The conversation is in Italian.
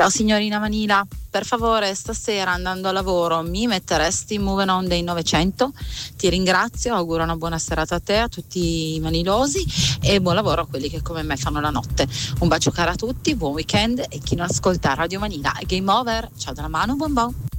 Ciao signorina Manila, per favore stasera andando a lavoro mi metteresti Moving On dei 900? Ti ringrazio, auguro una buona serata a te, a tutti i manilosi e buon lavoro a quelli che come me fanno la notte. Un bacio caro a tutti, buon weekend e chi non ascolta Radio Manila. Game over, ciao dalla mano, buon buon.